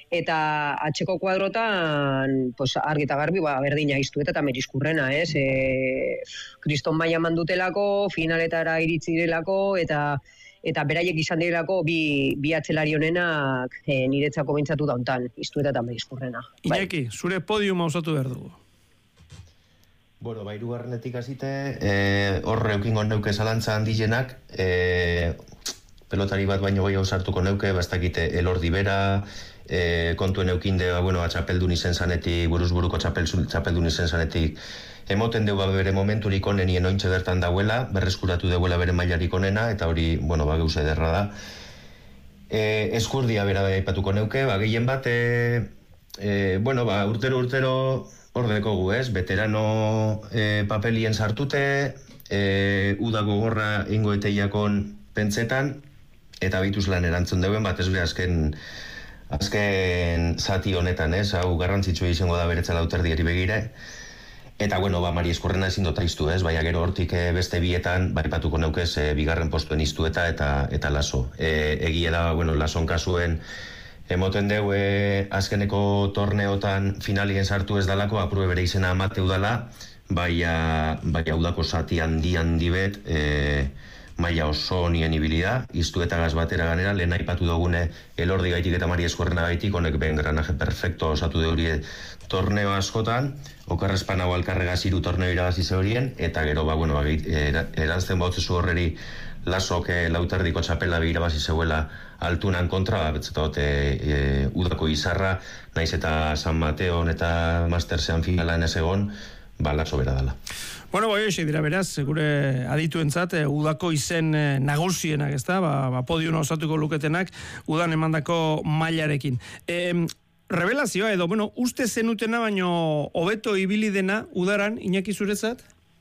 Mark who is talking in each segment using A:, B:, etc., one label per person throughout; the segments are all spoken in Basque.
A: eta atxeko kuadrotan pues, argi eta garbi berdina Iztueta eta Meriskurrena, ez? Kriston maila mandutelako, finaletara iritsi direlako, eta beraiek izan direlako bi atzelari honenak niretzako bintzatu dauntan, Iztueta eta Meriskurrena.
B: Iñaki, zure podiuma osatu behar dugu.
C: Bueno, hirugarrenetik hasite, horre eukingo neuke zalantza handienak, pelotari bat baino gehiago sartuko neuke, bastakite Elordi bera, kontuen eukinde, txapeldun izen zanetik, buruzburuko txapeldun izen zanetik, emoten dugu bere momenturik onenien ointxe bertan dauela, berreskuratu duela bere mailarik onena, eta hori, geuse ederra da. Eskurdia bera aipatuko neuke, gehien bat, urtero hor dekogu, ez? Veterano papelien sartute, uda gogorra ingo eteiakon pentsetan, eta bituz lan erantzun deuen, batez be azken zati honetan, ez? Hau garrantzitsua izango da beretza lauterdiari begire. Eta, Mari Eskurrena ezin dota iztu, ez? Baina gero hortik beste bietan, aipatuko neukez, bigarren postuen Iztueta eta Laso. Egia da, Lason kasuen, emoten deu azkeneko torneotan finalien sartu ez dalako, aprube bere izena amateu dala, baina udako zati handi bet, maila oso nien ibilida, Iztueta gaz batera ganera, lehen aipatu dugune Elordi gaitik eta Mari Eskurrena gaitik, honek ben granaje perfecto osatu deurie torneo askotan, okarrezpan hau alkarregaz 3 torneo irabazi horien, eta gero, erantzten bautzezu horreri Lasok lauterdiko txapela irabazi zeuela altunan kontra, betzetot udako izarra, naiz eta San Mateon eta Mastersean finalan ez egon, Laso bera dala.
B: Hoxe dira beraz, gure adituentzat, udako izen nagusienak, ez da, podium osatuko luketenak, udan emandako mailarekin. Revelazioa edo, uste zenutena baino hobeto ibili dena udaran, Iñaki zuretzat?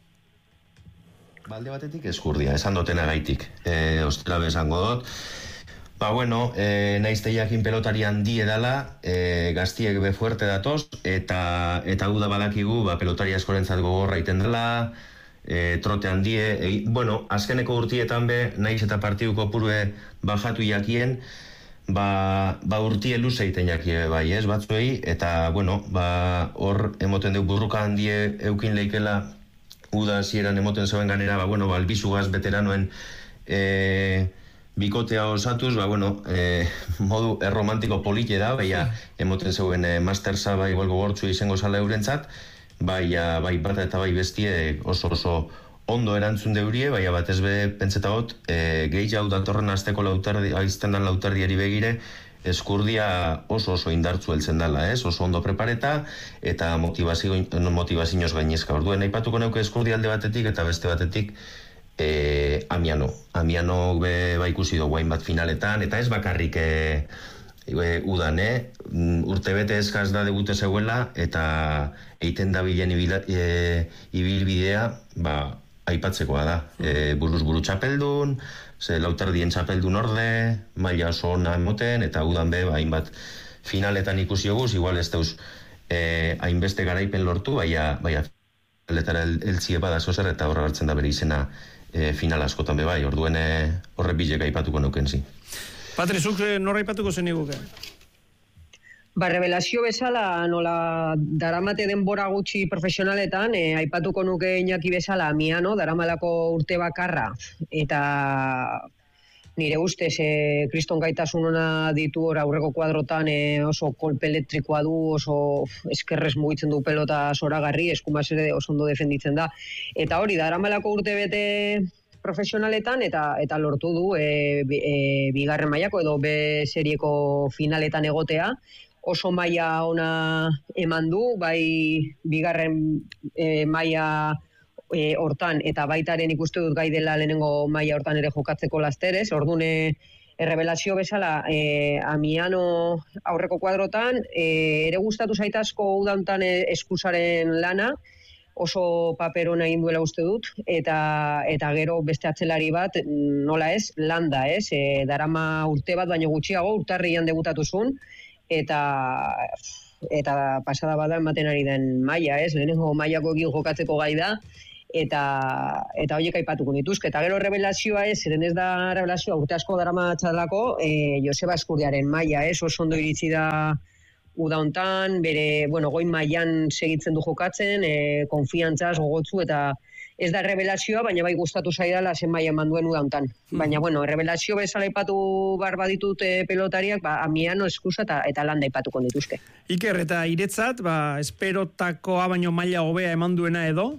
C: Balde batetik Eskurdia, esan dotena gaitik, ostera bezango dut. Naizte jakin pelotari handi edala, gaztiek be fuerte datoz, eta uda badakigu, pelotari askorentzat gogorra iten dela, trote handie, azkeneko urtietan be, naiz eta partiduko purue bajatu jakien, urtie luze iten jakie bai, ez, batzuei, eta, hor emoten deu burruka handie eukin leikela, uda zieran emoten zeuen ganera, albizugaz veteranoen bikotea osatuz, modu erromantiko polite da, emoten zeuen Mastersa gogortzu izango zala eurentzat, bai bata eta bai bestie oso ondo erantzun deurie, batez be pentsetagot, gehi jau datorren azteko aizten dan lauterdiari begire, Eskurdia oso indartzu heltzen dela, ez? Oso ondo prepareta eta motivazioz gainezka. Orduen, aipatuko neuke Eskurdia alde batetik eta beste batetik Amiano ikusi dugu hainbat finaletan, eta ez bakarrik udan, urtebete eskaz da debute zeuela, eta eiten da bilen ibilbidea, aipatzekoa da. Buruz txapeldun, lauterdien txapeldun orde, maila oso ona emoten, eta udan be, hainbat finaletan ikusi oguz, igual ez deuz hainbeste garaipen lortu, baina letara eltzie bada zozer, eta horra hartzen da bere izena final askotan be bai, orduen horre bilek aipatuko nuken zi.
B: Patri, zuk norra aipatuko zen iguke?
A: Revelazio bezala, nola daramate denbora gutxi profesionaletan, aipatuko nuke Iñaki bezala Amiano, daramalako urte bakarra, eta nire ustez, kriston gaitasun ona ditu aurreko kuadrotan oso kolpe elektrikoa du, oso eskerrez mugitzen du pelota zoragarri, eskumaz ere oso ondo defenditzen da. Eta hori, daramalako urte bete profesionaletan, eta lortu du bigarren mailako edo B serieko finaletan egotea, oso maila ona eman du, bai bigarren maila hortan, eta baitaren ikuste dut gai dela lehenengo maila hortan ere jokatzeko lasterez, ordune revelazio bezala Amiano aurreko kuadrotan, ere gustatu zaitazko udantan eskusaren lana, oso paper ona egin duela uste dut, eta gero beste atzelari bat, nola ez, Landa ez, darama urte bat baino gutxiago, urtarrian debutatu zuen, eta pasada bada ematen ari den maila, ez, lehenengo mailako egin jokatzeko gai da, eta horiek aipatuko nituzke. Eta gero revelazioa ez, zeren ez da revelazioa urte asko darama txalako, Joseba Eskurdiaren maila, ez, oso ondo iritsi da uda hontan, bere, goi mailan segitzen du jokatzen, konfiantzaz, gogotzu, eta ez da revelazioa, baina bai gustatu zaidala zen maila eman duen uda hontan. Baina, revelazio bezala ipatu bar baditut pelotariak, Amiano, Eskusa eta Landa ipatuko dituzke.
B: Iker, eta iretzat, esperotakoa baino maila hobea eman duena edo?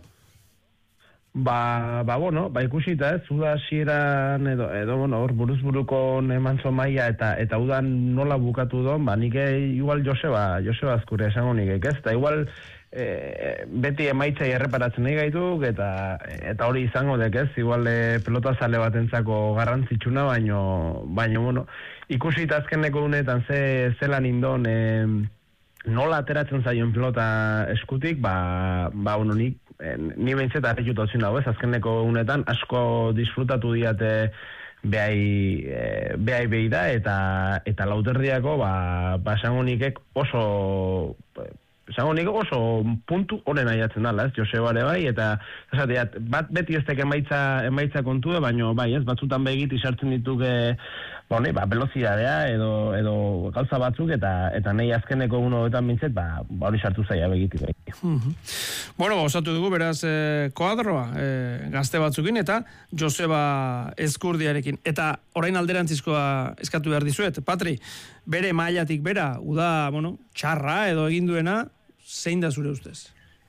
D: Ikusita, uda hasieran edo hor buruzburuko eman zo maila eta udan nola bukatu don, nik igual Joseba Azkure esango nik, ez? Eta igual beti emaitzai erreparatzen nahi gaituk eta hori izango dek, ez? Igual pelotazale batentzako garrantzitsuna, baino ikusita azkeneko unetan zelan indon nola ateratzen zaion pelota eskutik, nik ni behintzet arretxut hau zin dago, ez? Azkeneko unetan asko disfrutatu diate behai behi da eta Lauterdiako esango nikek oso puntu honen aiatzen dala, ez? Josebare bai, eta bat beti ez tek emaitza kontu, baina bai, ez? Batzutan begit isartzen dituke velozidadea edo gauza batzuk eta nahi azkeneko unoetan bintzet, hori sartu zaila begiti bai.
B: Osatu dugu, beraz, koadroa gazte batzukin eta Joseba Ezkurdiarekin. Eta orain alderantzizkoa eskatu behar dizuet. Patri, bere mailatik bera, uda, txarra edo egin duena, zein da zure ustez?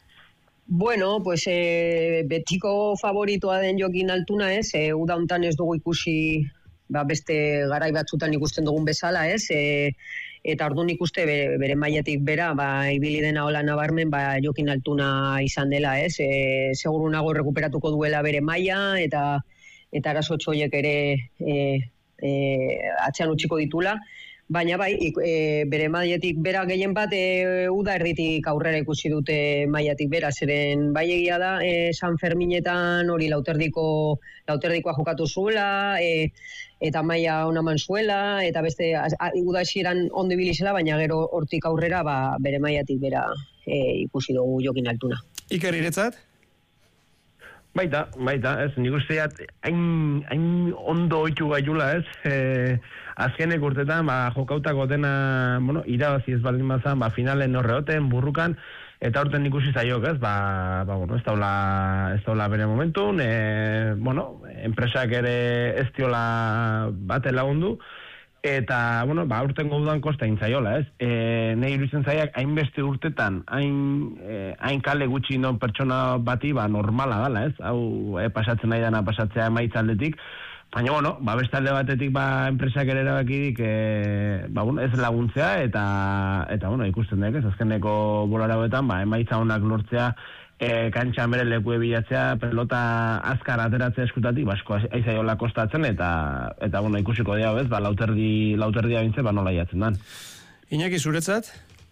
A: Betiko favoritoa den Jokin Altuna, ez? Uda hontan ez dugu ikusi beste garai batzutan ikusten dugun bezala, ez? Eta orduan ikuste bere mailatik bera, ibili dena hola nabarmen, Jokin Altuna izan dela, ez? Seguru nago rekuperatuko duela bere maila eta arazo txoiek ere atzean utziko ditula. Baina bere mailatik bera gehien bat uda erditik aurrera ikusi dute mailatik bera, zeren egia da San Ferminetan hori Lauterdikoa jokatu zuela, eta maila ona eman zuela, eta beste uda hasieran ondo ibili zela, baina gero hortik aurrera bere mailatik bera ikusi dugu Jokin Altuna.
B: Iker, iretzat?
D: Baita, ez, nik usteat hain ondo oitu gaiula, ez, azkenek urtetan, jokautako dena, irabazi ez baldin bazan, finalen horreoten, burrukan, eta horten ikusi zaiok, ez, ez daula bere momentun, enpresak ere ez diola bate lagundu, eta, urten gaudan kosta intzaiola, ez? Nei iruditzen zaiak, hainbeste urtetan, hain kale gutxi non pertsona bati, normala dala, ez? Hau, pasatzen nahi dana pasatzea emaitzaldetik, baina, beste alde batetik, enpresak ere erabakidik, ez laguntzea, eta ikusten dek, ez? Azkeneko bolara hauetan, emaitza honak lortzea, kantxan bere lekue bilatzea, pelota azkar ateratzea eskutatik, asko aizaiola kostatzen, eta ikusiko dira, bez, Lauterdia bintze, nola jatzen dan.
B: Iñaki, zuretzat?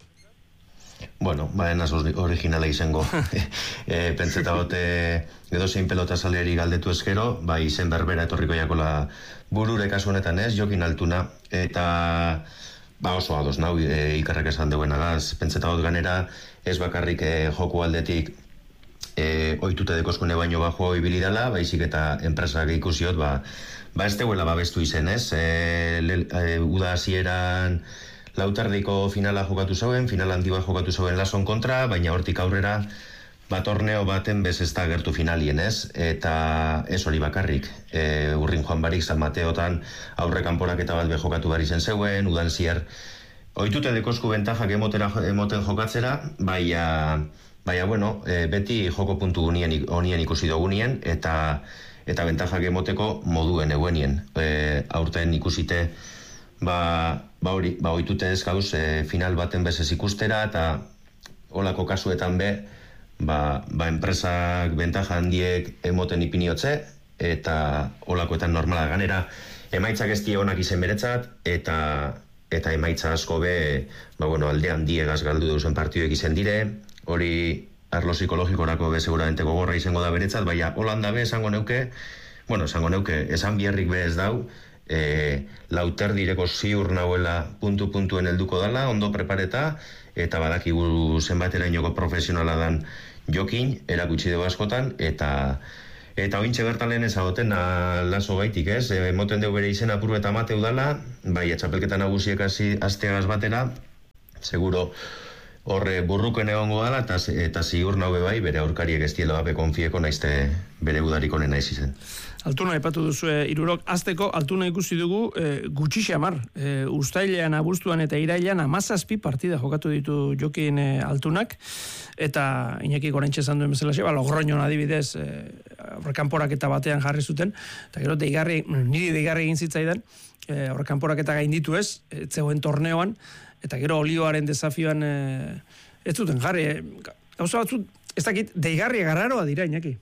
C: Enaz originala izango. Pentseta bote edo zein pelota saleri galdetu eskero, izen berbera etorriko jakola burure kasu honetan ez, Jokin Altuna, eta oso ados nau, Ikarrak esan deuenagaz, pentseta bot ganera, ez bakarrik joku aldetik oitute dekoskune baino bajo ibili dala, baizik eta enpresak ikusiot, ez deuela babestu izen, ez? Uda hasieran Lauterdiko finala jokatu zauen, final handi bat jokatu zauen Lason kontra, baina hortik aurrera torneo baten bez ez da gertu finalien, ez? Eta ez hori bakarrik. Urrin joan barik San Mateotan aurre kanporaketa bat jokatu behar izen zeuen, udan zier oitute dekosku bentajak emoten jokatzera, beti joko puntu honien ikusi dugunien, eta bentajak emoteko moduen eguenien. Aurten ikusite, oitute ez gauz, final baten bezez ikustera, eta olako kasuetan enpresak bentaja handiek emoten ipiniotze, eta olakoetan normala ganera. Emaitzak ez die onak izen beretzat, eta emaitza asko aldean diegaz galdu duzen partioek izen dire, hori arlo psikologikorako seguramente gogorra izango da beretzat, baina Holanda esango neuke, esan biherrik ez dau, Lauterdireko ziur nauela puntuen helduko dala, ondo prepareta, eta badakigu zenbaterainoko profesionala dan Jokin, erakutsi dugu askotan, eta ointxe bertan lehen ezagoten laso gaitik, ez? Moten dugu bere izen apuru eta mateu dala, etxapelketa nagusiek asteagaz batera, seguro horre burruken egongo dala, eta ziur naube bai, bere aurkariek ez diela bape konfieko naizte bere udarik onena izen.
B: Altuna aipatu duzu irurok, azteko Altuna ikusi dugu gutxi xamar. Uztailean, abuztuan eta irailean 17 partida jokatu ditu Jokin Altunak, eta Iñaki Gorentxe esan duen bezala xe, Logroñon adibidez aurrekanporak eta batean jarri zuten, eta gero niri deigarri egin zitzaidan, aurrekanporak eta gainditu ez zegoen torneoan, eta gero olioaren desafioan ez zuten jarri. Gauza batzut, ez dakit, deigarri agarraroa dira, Iñaki.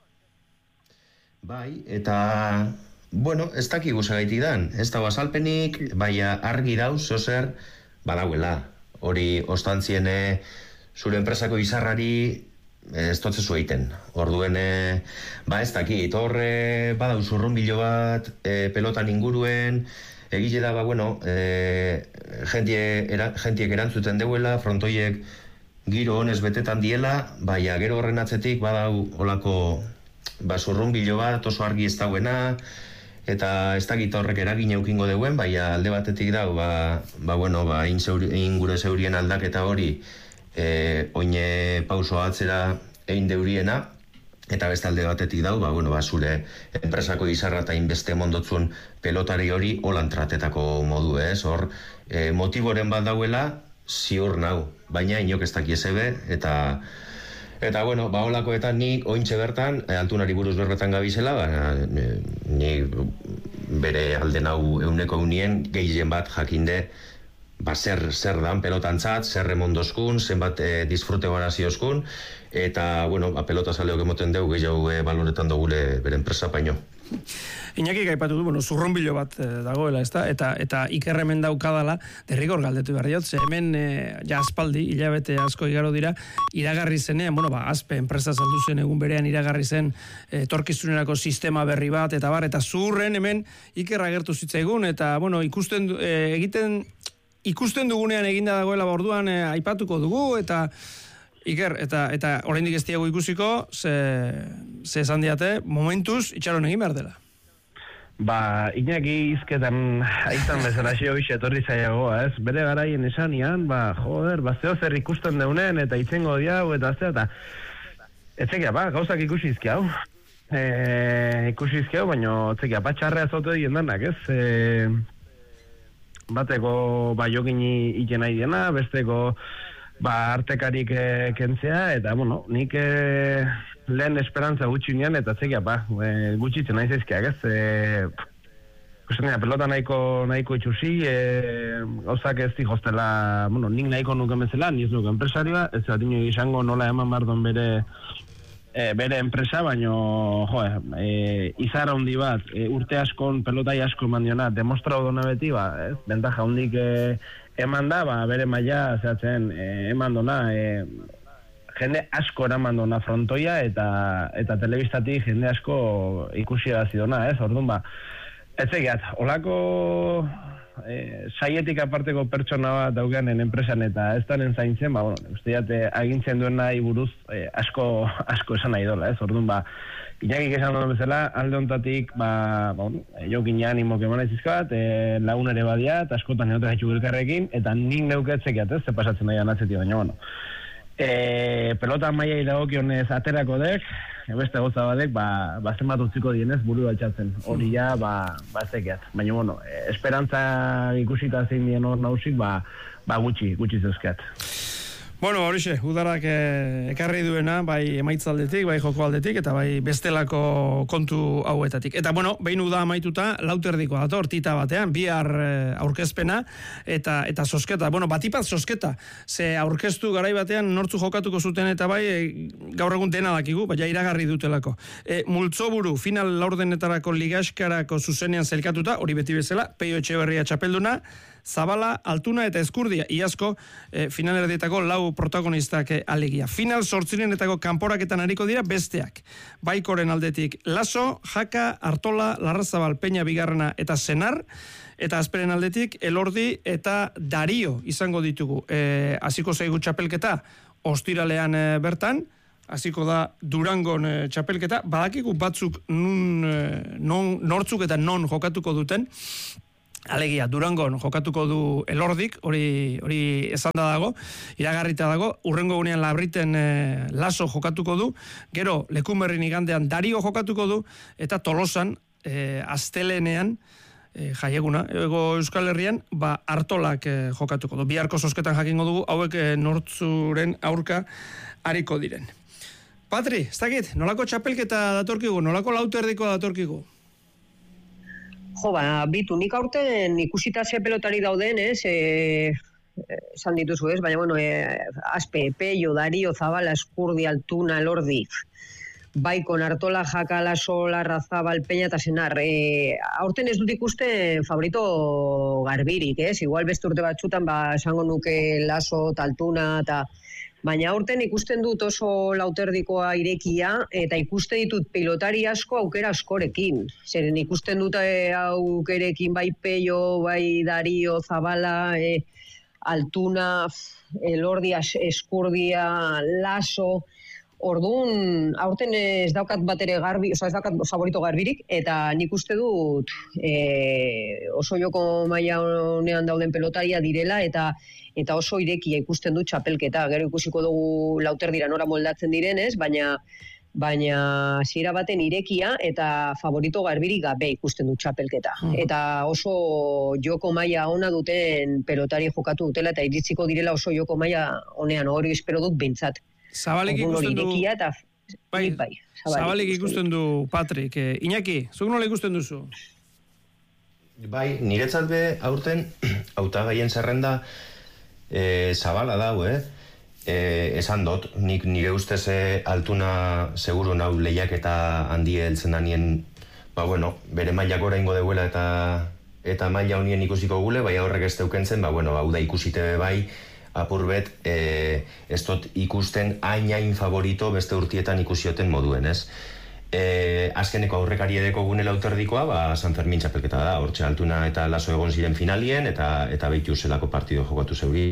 C: Bai, eta, bueno, ez dakigu segaitik dan, ez da bazalpenik, baina argi dauz, zozer, badauela. Hori, ostantzien zure enpresako izarrari ez dotzezu egiten. Orduen, ez dakit, horre badau zurrunbilo bat, pelotan inguruen, egile da, jentiek erantzuten deuela, frontoiek giro honez betetan diela, baina gero horren atzetik badau olako zurrunbilo bat, oso argi ez dauena, eta ez dakit horrek eragin eukingo deuen, baina alde batetik dau, ingure zeurien aldaketa hori, oine pauso atzera egin deuriena, eta beste alde batetik dau, zure enpresako izarra eta inbeste mondotzun pelotari hori holan tratetako modu, ez? Hor, motiboren bat dauela, ziur nau, baina inok ez daki ezebe, eta holakoetan nik ointxe bertan, Altunari buruz berbetan gabizela, ni bere alde nau euneko unien, gehien bat jakinde, zer dan pelotantzat, zer remondozkun, zenbat disfrute baraziozkun, eta, pelota saleok emoten dugu, gehiago baloretan dugule bere enpresa paino.
B: Iñaki gaipatu du, zurrunbilo bat dagoela, ezta? Eta ikerremen daukadala, derrigor galdetu behar diot, ze hemen aspaldi, hilabete asko igaro dira, iragarri zenean, azpe enpresa saldu zen egun berean iragarri zen etorkizunerako sistema berri bat, eta zurren hemen ikerra agertu zitzaigun, eta, ikusten dugunean eginda dagoela orduan aipatuko dugu, eta Iker, eta oraindik ez diago ikusiko, ze esan diate, momentuz itxaron egin behar dela.
D: Iñaki izketan aizan bezala xeo etorri zaiago, ez? Bere garaien esanian, zeo zer ikusten deunen, eta itzengo diau, eta etzekia, gauzak ikusizkia, baina etzekia, txarrea zote dien danak, ez? Bateko, jokini iten nahi dena, besteko, artekarik kentzea, eta, nik lehen esperantza gutxi nian, eta zekia, gutxitzen nahi zaizkiak, ez? Pelota nahiko itxusi, gauzak ez dihostela, nik nahiko nuken bezala, niz nuken empresarioa, ez bat ino izango nola eman bardon bere enpresa, baino, izar handi bat, urte askon, pelotai asko eman diona, demostrau dona beti, bentaja handik eman da, bere maila, zehatzen, eman dona, jende asko eraman dona frontoia, eta telebistatik jende asko ikusi edazi dona, ez? Orduan, etzekiat, olako saietik aparteko pertsona bat dauganen enpresan eta ez danen zaintzen, usteat agintzen duen nahi buruz asko esan nahi dola, ez? Orduan, Iñakik esan duen bezala, alde ontatik, jokin ja animo keman aizizkat, lagun ere badiat, askotan neote haitxuk elkarrekin, eta nik neuketzekiat, ez? Ze pasatzen nahi anatzetik, baina, pelota maia idagokionez aterako dek, beste goza badek, zenbat utziko dienez buru altxatzen. Hori ja, zekiat. Baina, esperantza ikusita zein dien hor nausik, gutxi zeuzkiat.
B: Bueno, horixe, udarak ekarri duena, bai emaitzaldetik, bai joko aldetik, eta bai bestelako kontu hauetatik. Eta, behin uda amaituta, lauterdiko dator, tita batean, bihar aurkezpena, eta sosketa. Batipat sosketa, ze aurkeztu garai batean nortzu jokatuko zuten, eta bai, gaur egun dena dakigu, baina iragarri dutelako. Multzoburu, final laurdenetarako ligaskarako zuzenean zelkatuta, hori beti bezala, Peio Etxeberria txapelduna, Zabala, Altuna eta Ezkurdia, iazko finalerdietako lau protagonistak alegia. Final sortzirenetako kanporaketan ariko dira besteak. Baikoren aldetik Laso, Jaka, Artola, Larrazabal, Peña Bigarrena eta Senar, eta azperen aldetik Elordi eta Dario izango ditugu. Hasiko zaigu txapelketa ostiralean bertan, hasiko da Durangon txapelketa, badakigu batzuk nortzuk eta non jokatuko duten, Alegia, Durangon jokatuko du Elordik, hori esan da dago, iragarrita dago, urrengo gunean Labriten Laso jokatuko du, gero Lekunberrin igandean Dario jokatuko du, eta Tolosan, astelenean, jaieguna, ego Euskal Herrian, Artolak jokatuko du. Biharko zozketan jakingo dugu, hauek nortzuren aurka hariko diren. Patri, ez dakit, nolako txapelketa datorkigu, nolako lauterdiko datorkigu?
A: Jo, bitu, nik aurten ikusita ze pelotari dauden, esan dituzu, baina, bueno, Aspe, Peio, Dario, Zabala, Eskurdi, Altuna, Elordi, Baikon, Artola, Jaka, Laso, Larrazabal, Peña eta Senar. Aurten ez dut ikusten favorito garbirik, igual beste urte batzutan, esango nuke Laso, Altuna, eta... Baina aurten ikusten dut oso lauterdikoa irekia, eta ikusten ditut pilotari asko aukera askorekin. Zeren ikusten dut aukerekin bai Peio, bai Dario, Zabala, Altuna, Elordi, Eskurdia, Laso. Orduan, aurten ez daukat bat ere garbi, ez daukat favorito garbirik, eta nik uste dut oso joko maila honean dauden pelotaria direla, eta oso irekia ikusten dut txapelketa. Gero ikusiko dugu lauterdira nora moldatzen direnez, baina hasiera baten irekia eta favorito garbirik gabe ikusten dut txapelketa. Eta oso joko maila ona duten pelotari jokatu dutela, eta iritsiko direla oso joko maila honean, hori espero dut behintzat.
B: Zabalik ikusten du... Zabalik ikusten du, Patrik. Iñaki, zuk nola ikusten duzu?
C: Bai, niretzat be aurten hautagaien zerrenda Zabala dau, esan dut, nik nire ustez Altuna seguru nau lehiak eta handi heltzen danien, bere mailak oraingo deuela eta maila honien ikusiko gule, bai horrek ez deukentzen, hau da ikusite bai, apurbet, ez dut ikusten hain favorito beste urtietan ikusioten moduen, ez? Azkeneko aurrekari edeko gune lauterdikoa, San Fermin txapelketa da, hortxe Altuna eta Laso egon ziren finalien, eta behitu zelako partido jokatu zeuri.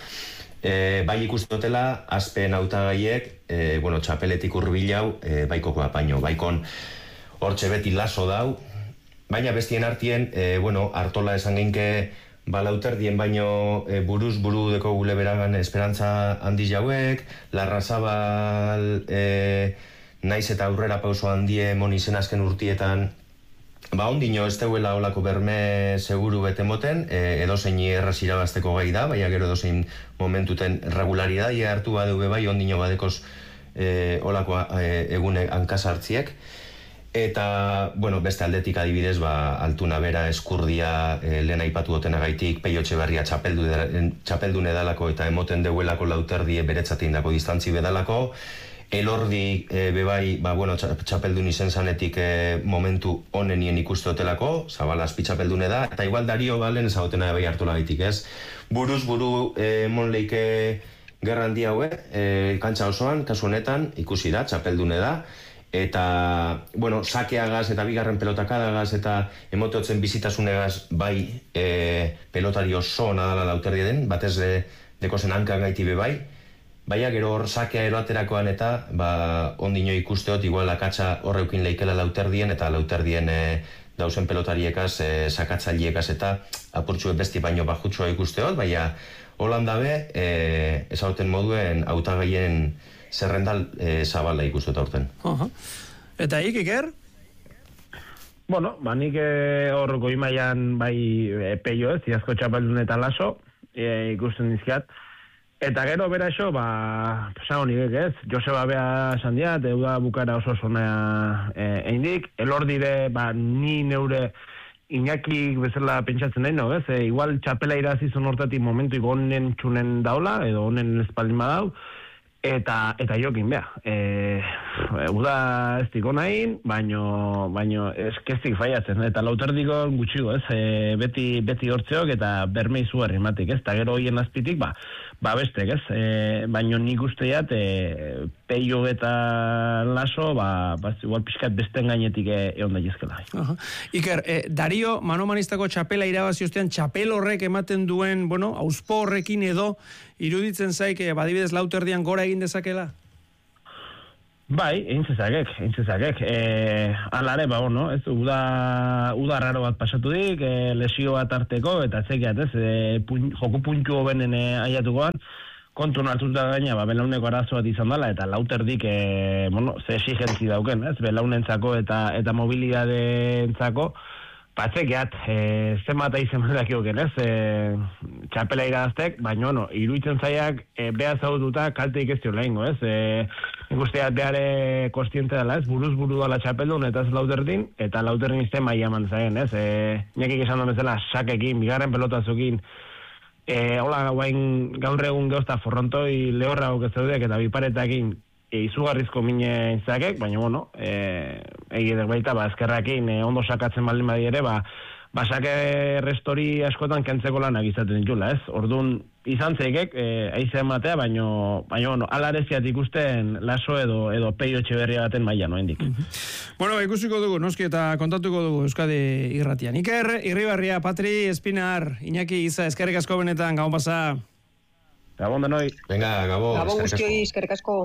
C: Bai ikustotela, azpen hautagaiek, txapeletik urbilau, baikoko apaino. Baikon hortxe beti Laso dau, baina bestien artien, Artola esan geinke, lauterdien baino buruz buru deko gule beragan esperantza handi jauek, Larrazabal naiz eta aurrera pauso handie monizen azken urtietan, ondino ez deuela olako berme seguru bete moten, edozein erraz irabazteko gai da, baina gero edozein momentuten regularidadia hartu badu bai, ondino badekoz olako egune hankasartziek. Eta, beste aldetik adibidez, Altuna bera, Eskurdia, lehen aipatu dotenagaitik, Peio Etxeberria txapeldune dalako eta emoten deuelako lauterdie beretzatein dako distantzi bedalako. Elordi bebai, txapeldun izen zanetik momentu honenien ikustotelako, Zabala azpi txapeldune da, eta igual Dario balen ezagotena bai hartu lagaitik, ez? Buruz buru monleike gerra handi haue, kantxa osoan, kasu honetan, ikusi da, txapeldune da, eta, sakeagaz eta bigarren pelotakadagaz eta emoteotzen bizitasunegaz bai pelotari oso nadala lauterdi den, batez dekozen hankan gaiti bebai, baina gero hor sakea eroaterakoan eta ondino ikusteot igual akatsa horreukin leikela lauterdien eta lauterdien dauzen pelotariekaz, sakatzaileekaz eta apurtxue besti baino bajutsua ikusteot, baina holan dabe ezauten moduen hautagaien zerrendal Zabala ikustot aurten.
B: Eta Iker?
D: Nik hor goimaian bai Peio ez, iazko txapeldun eta Laso, ikusten dizkiat. Eta gero bera eso, esango nik ez, Joseba bea esan diat, euda bukara oso zonea eindik, Elordire, ni neure Iñaki bezala pentsatzen nahi, no, ez? Igual txapela irazizun hortatik momentu igonen txunen daula, edo honen espaldin badau, eta jokin bea. Uda ez diko nahin, baino eskeztik faiatzen, eta lauterdiko gutxigo, ez? Beti hortzeok eta bermei zuarri matik, ez? Eta gero hoien azpitik, bestek, ez? Baino nik usteat, Peio eta Laso, igual pixkat besten gainetik egon da jizkela.
B: Iker, Dario manomanistako txapela irabazi ostean, txapel horrek ematen duen, auspo horrekin edo, iruditzen zaik, badibidez lauterdian gora egin dezakela?
D: Bai, egin zezakek. Alare, ez, uda raro bat pasatu dik, lesio bat arteko, eta txekiat, joku puntu hobenen aiatukoan, kontu hartuta gaina, belauneko arazo bat izan dela, eta lauterdik, ze exigentzi dauken, belaunentzako eta mobilidadeentzako, Patzekeat, zenbat dakioken, txapela iraztek, baina, iruditzen zaiak, beha zauduta kalteik ez dio lehingo, ikusteat behare kostiente dela, buruz dela txapeldun, eta ez lauterdin, eta lauterdin izte maia eman zaien, nekik esan bezala sakekin, bigarren pelotazokin, hola gaur egun geozta forrontoi lehorra ez zaudeak, eta biparetakin, izugarrizko mine izakek, baina, egidek baita, eskerrakin ondo sakatzen baldin badi ere, sake restori askotan kentzeko lanak izaten ditula, Orduan, izan zeikek, aize ematea, baina, alareziat ikusten laso edo peio etxeberria baten maila, noendik.
B: Bueno, ikusiko dugu, noski eta kontatuko dugu Euskadi irratian. Iker, Irribarria, Patri, Espinar, Iñaki, Iza, eskerrik asko benetan, gabon pasa.
D: Gabon denoi.
C: Venga, Gabon.
A: Gabon guztioi, eskerrik asko.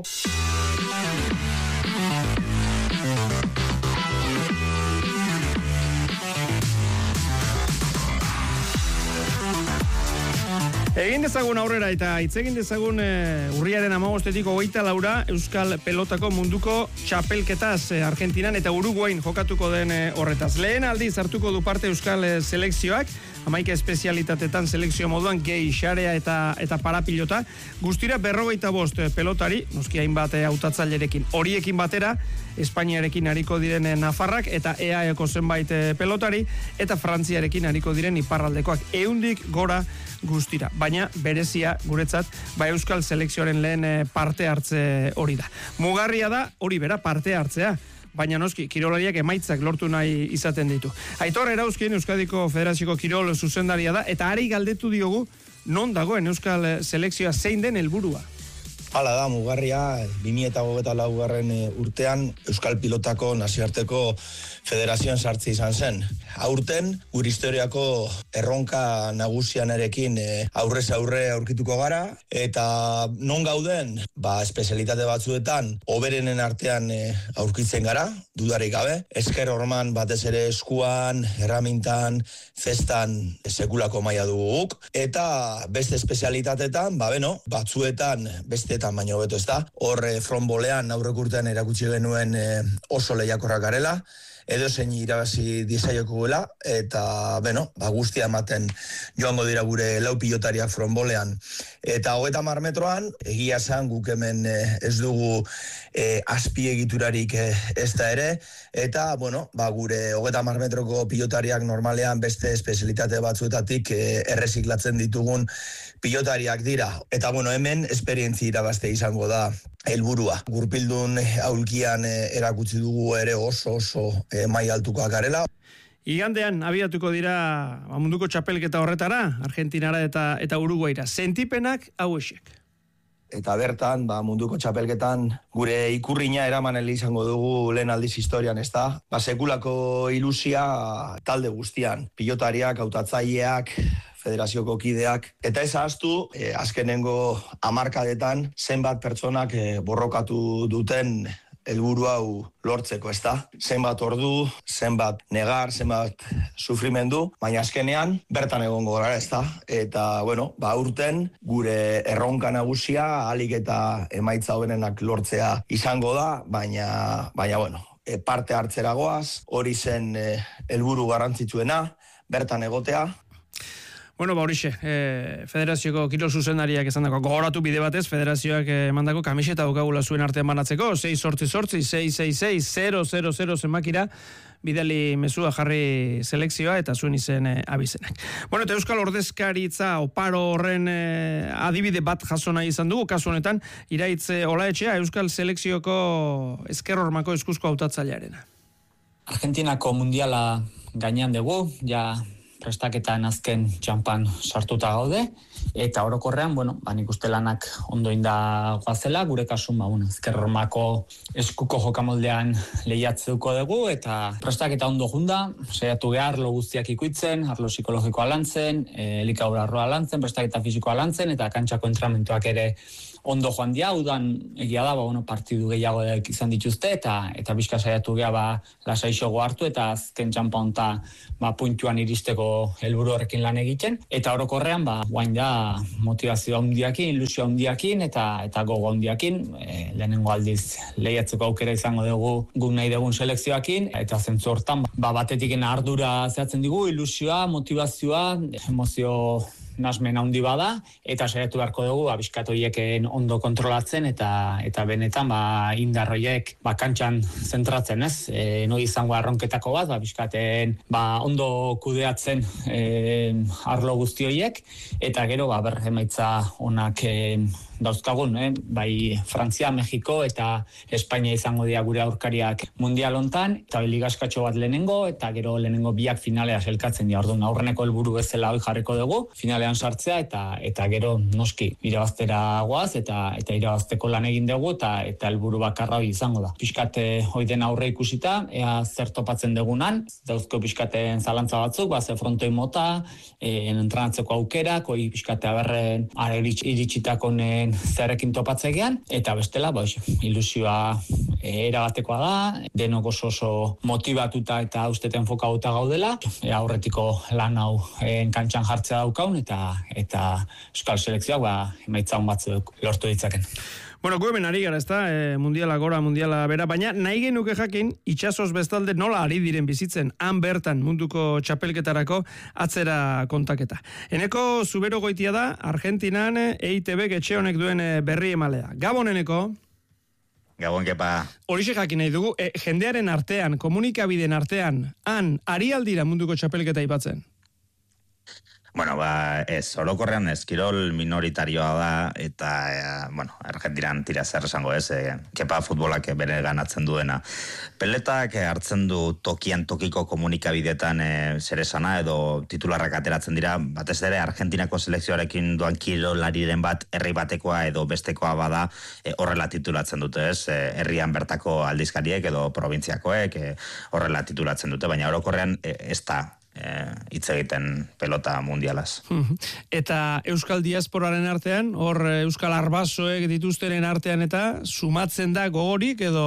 B: Egin dezagun aurrera eta hitz egin dezagun urriaren 15-etik 24 Euskal Pelotako munduko txapelketaz Argentinan eta Uruguain jokatuko den horretaz. Lehen aldiz hartuko du parte Euskal selekzioak, 11 espezialitatetan selekzio moduan gehi, xarea eta parapilota, guztira 45 pelotari, noski hainbat hautatzailerekin. Horiekin batera, Espainiarekin hariko diren Nafarrak eta EAeko zenbait pelotari, eta Frantziarekin hariko diren iparraldekoak. 100 gora guztira. Baina berezia guretzat, Euskal selekzioaren lehen parte hartze hori da. Mugarria da, hori bera parte hartzea. Baina noski, kirolariak emaitzak lortu nahi izaten ditu. Aitor Erauzkin, Euskadiko Federazioko kirol zuzendaria da, eta ari galdetu diogu, non dagoen Euskal selekzioa zein den helburua.
E: Hala da, mugarria, 2024 urtean Euskal Pilotako nazioarteko federazioan sartzi izan zen. Aurten, gure historiako erronka nagusianarekin aurrez aurre aurkituko gara, eta non gauden, espezialitate batzuetan, oberenen artean aurkitzen gara, dudarik gabe. Esker horman batez ere eskuan, erramintan, festan sekulako maila duguk, eta beste espezialitatetan, batzuetan, besteetan baino beto ez da. Hor fronbolean aurrek urtean erakutsi genuen oso lehiakorrak garela, edo zein irabazi dizaiokugula, eta, guztia ematen joango dira gure lau pilotariak fronbolean. Eta 30 metroan, egia esan guk hemen ez dugu azpiegiturarik ez da ere, eta, gure 30 metroko pilotariak normalean beste espezialitate batzuetatik erreziklatzen ditugun pilotariak dira. Eta, hemen esperientzi irabazte izango da helburua. Gurpildun aulkian erakutsi dugu ere oso maila altukoak garela.
B: Igandean abiatuko dira munduko txapelketa horretara, Argentinara eta Uruguaira. Sentipenak hauexek.
E: Eta bertan, munduko txapelketan gure ikurrina eraman izango dugu lehen aldiz historian, ez da? Sekulako ilusia talde guztian. Pilotariak, hautatzaileak, federazioko kideak. Eta ez ahaztu, azkenengo hamarkadetan zenbat pertsonak borrokatu duten helburu hau lortzeko, ez da? Zenbat ordu, zenbat negar, zenbat sufrimendu, baina azkenean bertan egongo gara, ez da? Eta, urten gure erronka nagusia ahalik eta emaitza hoberenak lortzea izango da, baina parte hartzeragoaz, hori zen helburu garrantzitsuena, bertan egotea.
B: Horixe, federazioko kirol zuzendariak esan dako, gogoratu bide batez, federazioak emandako kamiseta daukagula zuen artean banatzeko, 688-666-000 zenbakira, bidali mezua jarri selekzioa eta zuen izen abizenak. Eta Euskal Ordezkaritza oparo horren adibide bat jaso nahi izan dugu, kasu honetan, Iraitz Olaetxea, Euskal selekzioko ezker eskuzko hautatzailearena.
F: Argentinako mundiala gainean dugu, prestaketan azken txampan sartuta gaude, eta orokorrean, nik uste lanak ondo inda guazela, gure kasun, Ezkerromako eskuko jokamoldean lehiatzeuko dugu, eta prestaketa ondo junda, saiatu geha arlo guztiak ikuitzen, arlo psikologikoa lantzen, elikaura arroa lantzen, prestaketa fisikoa lantzen, eta kantxako entramentuak ere ondo joan dia, udan egia da, partidu gehiago izan dituzte, eta bizka saiatu geha lasaixogo hartu, eta azken txampa honta puntuan iristeko helburu horrekin lan egiten, eta orokorrean, guain da motivazio handiakin, ilusio handiakin, eta gogo handiakin, lehenengo aldiz lehiatzeko aukera izango dugu guk nahi dugun selekzioakin, eta zentzu hortan, batetik ardura zehatzen digu, ilusioa, motivazioa, emozio nasmen handi bada, eta saiatu beharko dugu bizkatoieken ondo kontrolatzen eta benetan indarroiek kantxan zentratzen, ez? Noi izango arronketako bat, bizkaten ondo kudeatzen arlo guzti horiek, eta gero emaitza onak dauzkagun, bai Frantzia, Mexiko eta Espainia izango dira gure aurkariak mundial hontan, eta ligaskatxo bat lehenengo, eta gero lehenengo biak finalea selkatzen dira. Orduan aurreneko helburu bezala hori jarriko dugu, finalean sartzea, eta gero noski irabaztera goaz, eta irabazteko lan egin dugu, eta helburu bakarra hori izango da. Piskate hori den aurre ikusita, ea zer topatzen dugunan, dauzko piskateen zalantza batzuk, ze frontoi mota, entrenatzeko aukerak, hori piskate aberren iritsitako zerrekin topatzegean, eta bestela, ilusioa erabatekoa da, denok oso motivatuta eta usteten fokauta gaudela, aurretiko lan hau kantxan jartzea daukaun, eta euskal selekzioak emaitza hon batzuk lortu ditzaken.
B: Bueno, gu hemen ari gara, ezta, mundiala gora, mundiala bera, baina nahi genuke jakin, itxasoz bestalde nola ari diren bizitzen, han bertan munduko txapelketarako atzera kontaketa. Eneko Zubero Goitia da, Argentinan EITB etxe honek duen berri emalea. Gabon, Eneko?
G: Gabon, kepa.
B: Horixe jakin nahi dugu, jendearen artean, komunikabideen artean, han, ari aldira munduko txapelketa aipatzen?
G: Bueno, ez, orokorrean ez, kirol minoritarioa da, eta, Argentinan tira zer esango ez, kepa futbolak bere ganatzen duena. Peletak hartzen du tokiko komunikabidetan zer esana, edo titularrak ateratzen dira, batez ere Argentinako selekzioarekin duan kirolariren bat, herri batekoa edo bestekoa bada, horrela titulatzen dute ez, herrian bertako aldizkariek edo probintziakoek, horrela titulatzen dute, baina orokorrean ez da, hitz egiten pelota mundialaz.
B: Eta Euskal Diasporaren artean, hor Euskal Arbasoek dituztenen artean eta sumatzen da gogorik edo...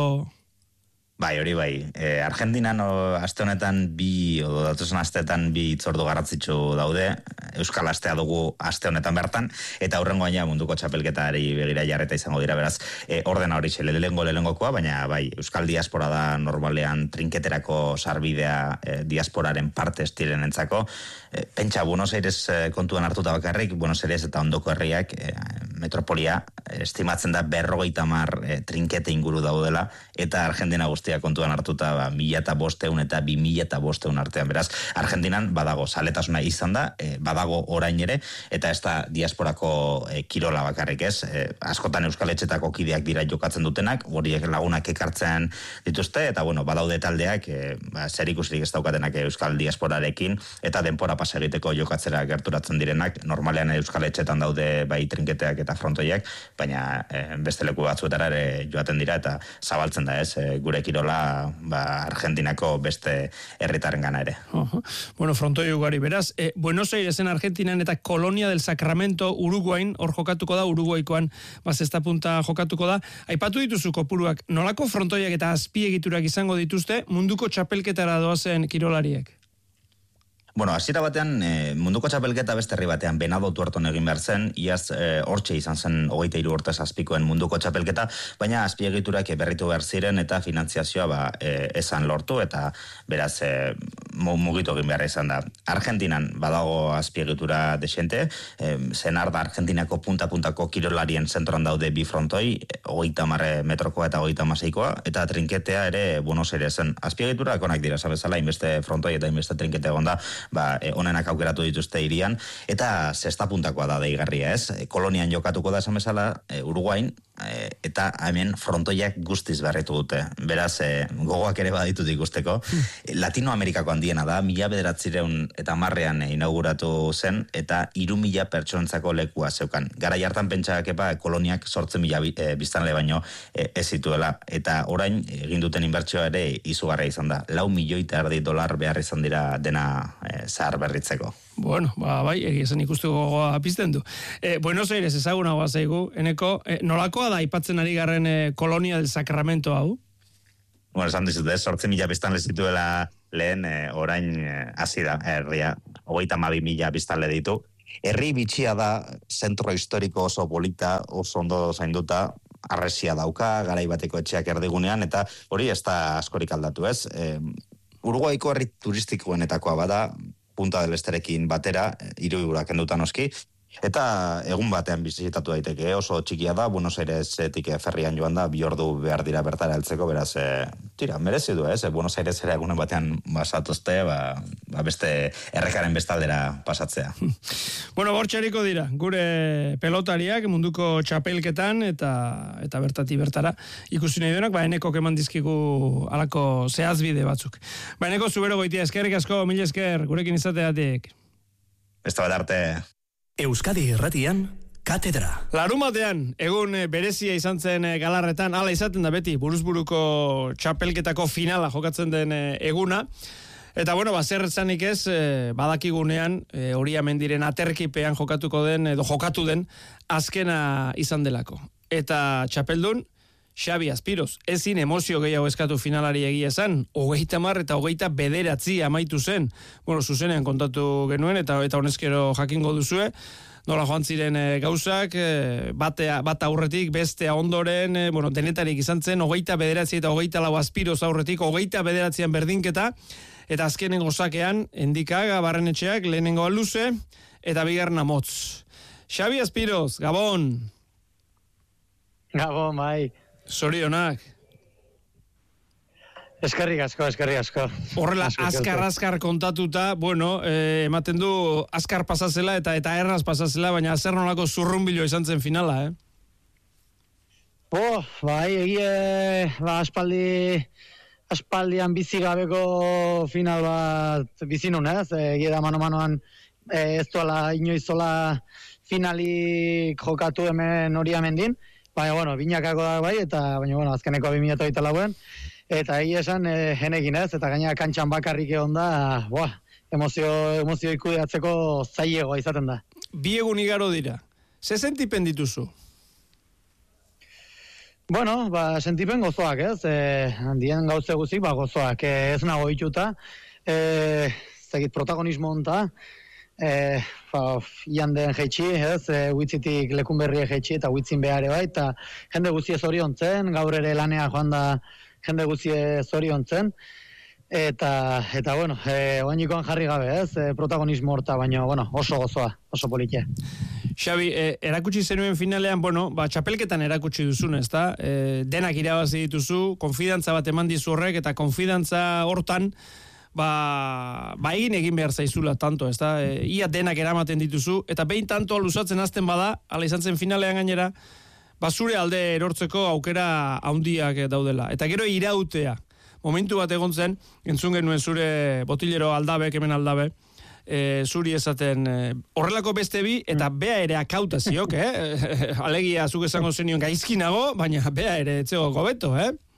G: Bai, hori bai. Argentinan aste honetan datozen asteetan bi hitzordu garrantzitsu daude. Euskal astea dugu aste honetan bertan, eta hurrengo baina munduko txapelketari begira jarreta izango dira, beraz, ordena hori lehenengokoa, baina bai, Euskal Diaspora da normalean trinketerako sarbidea diasporaren parte estirenentzako. Pentsa, Buenos Aires kontuan hartuta bakarrik, Buenos Aires eta ondoko herriak, metropolia, estimatzen da 50 trinkete inguru daudela, eta Argentina guztia kontuan hartuta 1.500 eta 2.500 artean. Beraz, Argentinan badago zaletasuna izan da, badago orain ere, eta ez da diasporako kirola bakarrik ez. Askotan Euskal Etxetako kideak dira jokatzen dutenak, horiek lagunak ekartzen dituzte, eta badaude taldeak, zer ikusirik ez daukatenak Euskal Diasporarekin, eta denpora pasa egiteko jokatzera gerturatzen direnak, normalean Euskal Etxetan daude bai trinketeak eta frontoiak, baina beste leku batzuetara ere joaten dira, eta zabaltzen da ez, gure kirola Argentinako beste herritarren gana ere.
B: Bueno, frontoi ugari, beraz, Buenos Airesen Argentinan eta Colonia del Sacramento Uruguain, hor jokatuko da, Uruguaikoan esta punta jokatuko da. Aipatu dituzu kopuruak, nolako frontoiak eta azpiegiturak izango dituzte munduko txapelketara doazen kirolariek?
G: Bueno, hasiera batean, munduko txapelketa beste herri batean Venado Tuerton egin behar zen, iaz hortxe izan zen 23 urte zazpikoen munduko txapelketa, baina azpiegiturak berritu behar ziren eta finantziazioa esan lortu, eta beraz mugitu egin behar izan da. Argentinan badago azpiegitura desente, zenar da Argentinako punta-puntako kirolarien zentroan daude bi frontoi, 30 metrokoa eta 36koa, eta trinketea ere Buenos Airesen. Azpiegiturak onak dira, zabezala, inbeste frontoi eta inbeste trinkete gonda, onenak aukeratu dituzte irian, eta 6 puntakoa da deigarria ez. Kolonian jokatuko da esan bezala, Uruguain, eta hemen frontoiak guztiz berritu dute. Beraz, gogoak ere baditut ikusteko. Latinoamerikako handiena da, 1910ean inauguratu zen, eta 3.000 pertsonentzako lekua zeukan. Garai hartan pentsak koloniak 8.000 biztanle baino ez zituela, eta orain egin duten inbertsioa ere izugarria izan da. $4,5 milioi behar izan dira dena zahar berritzeko.
B: Bueno, bai, egizan ikusteko gogoa pizten du. Buenos Aires ezagunagoa zaigu, eneko, nolakoa da aipatzen ari garren kolonia del Sacramento hau?
G: Bueno, esan dizut, 8.000 biztanle zituela lehen, orain hasi da, herria, 32.000 biztanle ditu. Herri bitxia da, zentro historiko oso polita, oso ondo zainduta, arresia dauka, garai bateko etxeak erdigunean, eta hori ez da askorik aldatu, ez? Uruguaiko herri turistikoenetakoa bada, Punta del Esterekin batera, 3 urak endutan oski, eta egun batean bizitatu daiteke, oso txikia da, Buenos Airesetik ferrian joan da, 2 ordu behar dira bertara heltzeko, beraz, merezi du, Buenos Aires ere egunen batean basatozte, beste errekaren bestaldera pasatzea.
B: Bueno, bortxariko dira, gure pelotariak munduko txapelketan, eta bertati bertara ikusi nahi duenak, eneko keman dizkigu alako zehazbide batzuk. Eneko, zubero goitia, eskerrik asko, mil esker, gurekin izateatik.
G: Beste bat arte.
H: Euskadi Irratian, Katedra.
B: Larumatean, egun berezia izan zen Galarretan, hala izaten da beti, buruzburuko txapelketako finala jokatzen den eguna. Eta bueno, zer zanik ez, badakigunean, Oria Mendiren aterkipean jokatuko den, edo jokatu den, azkena izan delako. Eta txapeldun, Xabi Aspiroz, ezin emozio gehiago eskatu finalari egia zen, 30 eta 29 amaitu zen. Bueno, zuzenean kontatu genuen, eta honezkero jakingo duzue, nola joan ziren gauzak, bata aurretik, bestea ondoren, denetarik izan zen, 29 eta 24 Aspiroz aurretik, 29 berdinketa, eta azkenengo sakean, Endikaga, Barrenetxeak, lehenengoa luze, eta bigarna motz. Xabi Aspiroz, Gabon!
I: Gabon, bai.
B: Zorionak.
I: Eskerrik asko.
B: Horrela, azkar kontatuta, bueno, ematen du azkar pasazela eta erraz pasazela, baina zer nolako zurrunbilo izan zen finala,
I: Bai, aspaldian bizi gabeko final bat bizi nun, ez? Egia da mano-manoan ez duela inoizola finalik jokatu hemen Oria Mendin. Baina, binakako da bai, baina, azkeneko 2024-en, eta egia esan, genekin ez, eta gaina kantxan bakarrik egon da, emozio ikudeatzeko zailegoa izaten da.
B: Bi egun igaro dira, ze sentipen dituzu?
I: Bueno, sentipen gozoak ez, handien gauze guzik, gozoak, ez nago ituta, zegit protagonismo onta, ian den jeitsi, ez, huitzitik lekun berrie jeitsi eta huitzin behare bai, eta jende guzie zoriontzen, gaur ere lanea joan da jende guzie zoriontzen, eta oainikoan jarri gabe, ez, protagonismo horta, baina, oso gozoa, oso politia.
B: Xabi, erakutsi zenuen finalean, txapelketan erakutsi duzun, ez da, denak irabazi dituzu, konfidantza bat eman dizu horrek, eta konfidantza hortan, egin behar zaizula tanto, ez da? Ia denak eramaten dituzu, eta behin tanto luzatzen azten bada, ala izan zen finalean gainera, zure alde erortzeko aukera handiak daudela. Eta gero irautea. Momentu bat egon zen, entzun genuen zure botilero Aldabek, hemen Aldabe, zuri esaten, horrelako beste bi, eta bea ere akauta ziok, alegia zuk esango zenion gaizkinago, baina bea ere etzego gobeto,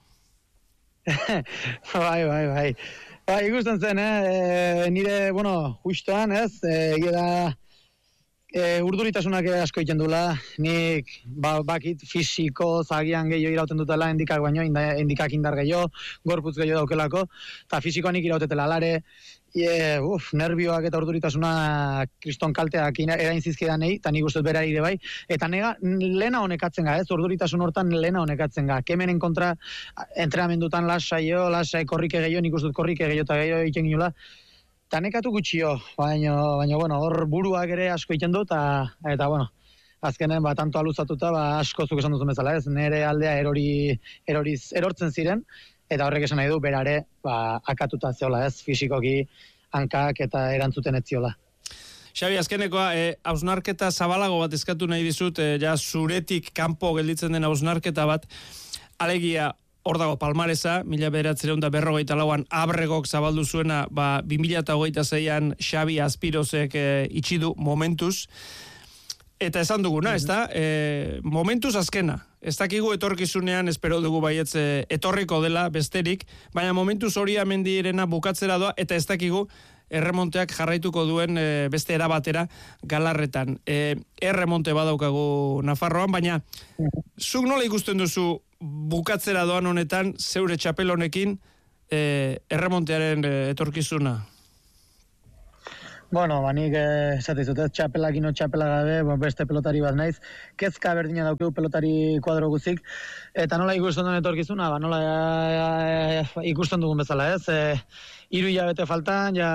I: Bai. Ikusten zen, nire, justuan, ez, egia da, urduritasunak asko egiten dula, nik bakit fisiko zagian gehiago irauten dutela, endikak baino, endikak indar gehiago, gorputz gehiago daukelako, eta fisikoa nik irautetela, alare, nervioak eta urduritasuna kriston kalteak erain zizkidan nahi, eta nik ustez bera ire bai, eta lehena honekatzen ga, ez, urduritasun hortan lehena honekatzen ga, kemenen kontra entrenamendutan lasai korrike gehiago, nik ustez korrike gehiago eta gehiago egiten ginola, eta nekatu gutxio, baina, hor buruak ere asko egiten du, eta azkenen, tanto aluzatuta, asko zuk esan duzun bezala, ez, nire aldea erortzen ziren, eta horrek esan nahi du, berare, akatuta zeola, ez, fisikoki, hankak eta erantzuten ez ziola.
B: Xabi, azkenekoa, hausnarketa zabalago bat eskatu nahi dizut, ja zuretik kanpo gelditzen den hausnarketa bat, alegia, hor dago Palmaresa, 1954an Abregok zabaldu zuena, 2026an Xabi Azpirozek itxi du momentuz, eta esan duguna, ez da, momentuz azkena. Ez dakigu etorkizunean, espero dugu baietz etorriko dela besterik, baina momentuz hori Amendirena bukatzera doa, eta ez dakigu erremonteak jarraituko duen beste erabatera Galarretan. Erremonte badaukagu Nafarroan, baina zuk nola ikusten duzu bukatzera doan honetan, zeure txapel honekin, erremontearen etorkizuna?
I: Bueno, nik esatizut, txapelakin o txapela gabe, beste pelotari bat naiz. Kezka berdina daukeu pelotari kuadro guzik. Eta nola ikusten duen etorkizuna, nola ikusten dugun bezala, ez? 3 hilabete faltan, ja,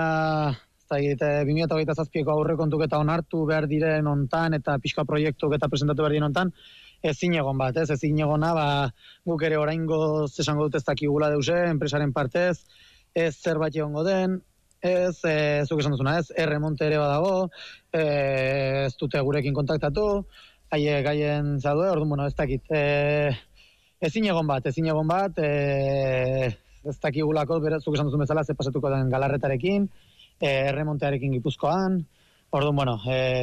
I: 2027ko aurrekontuk eta onartu behar diren ontan, eta pixka proiektuk eta presentatu behar diren ontan, ezin egon bat, ez? Ezin egona, guk ere oraingo esango dut ez dakigula deuse, enpresaren partez, ez zerbait egongo den, ez, zuk esan duzuna, ez, erremonte ere badago, ez dute gurekin kontaktatu, gaien zadue, orduan, bueno, ez dakit. Ezin egon bat, ez dakigulako, zuk esan duzun bezala, ze pasatuko den Galarretarekin, erremontearekin Gipuzkoan, orduan, bueno,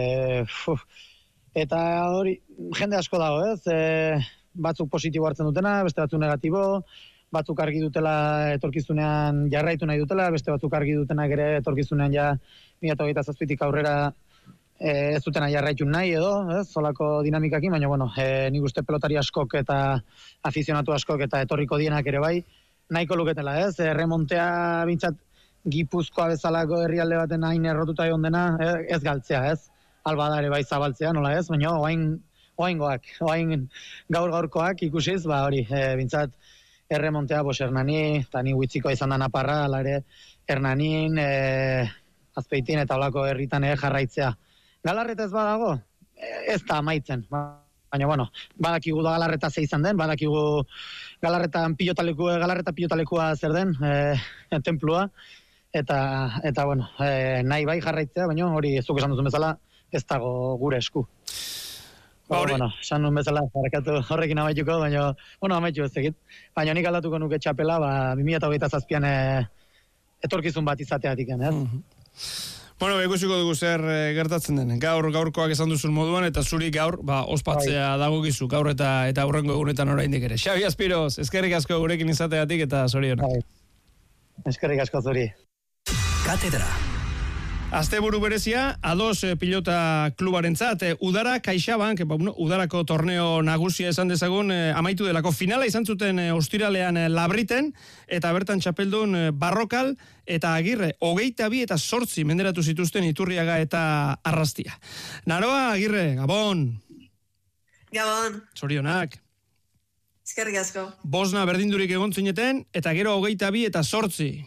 I: eta hori, jende asko dago, ez, batzuk positibo hartzen dutena, beste batzuk negatibo, batzuk argi dutela etorkizunean jarraitu nahi dutela, beste batzuk argi dutenak ere etorkizunean ja 2027tik aurrera ez dutena jarraitu nahi edo, ez, solako dinamikakin, baina, bueno, nik uste pelotari askok eta afizionatu askok eta etorriko dienak ere bai, nahiko luketela, ez, remontea bintzat Gipuzkoa bezalako herrialde baten hain errotuta egon dena, ez galtzea, ez, albada ere bai zabaltzea, nola ez, baina oain gaur-gaurkoak ikusiz, hori, bintzat, erremontea, Hernani, eta ni huitziko izan da Naparra, ala ere, Hernanin, Azpeitin eta olako herritan jarraitzea. Galarreta ez badago? Ez da amaitzen. Baina, bueno, badakigu da Galarreta ze izan den, badakigu Galarreta pilotalekua zer den, tenplua, eta bueno, nahi bai jarraitzea, baina hori zuk esan duzun bezala, ez dago gure esku. Bueno, esan nuen bezala, horrekin amaituko, baina, bueno, amaitu ez egit. Baina nik aldatuko nuke txapela, 2027an etorkizun bat izateatik, ez?
B: Bueno, ikusiko dugu zer gertatzen den. Gaurkoak esan duzun moduan, eta zuri gaur, ospatzea dagokizu, gaur eta aurrengo egunetan oraindik ere. Xabi Azpiroz, eskerrik asko gurekin izateatik eta zorionak.
I: Eskerrik asko zuri.
H: Katedra.
B: Asteburu berezia, A2 pilota klubarentzat, udara CaixaBank, udarako torneo nagusia esan dezagun, amaitu delako finala izan zuten ostiralean Labriten, eta bertan txapeldun Barrokal eta Agirre, 22 eta 8 menderatu zituzten Iturriaga eta Arrastia. Naroa, Agirre, Gabon!
J: Gabon!
B: Zorionak!
J: Eskerrik asko.
B: Bosna berdindurik egon zineten, eta gero 22 eta 8.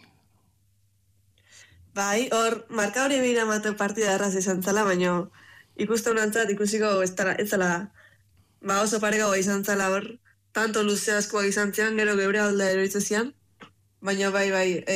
J: Bai, hor, marka hori behira mateu partida erraz izan zala, baina ikusten honantzat ikusiko ez zala, oso paregagoa izan zala hor, tanto luze askoak izan zian, gero geure alda eroitze zian, baina bai,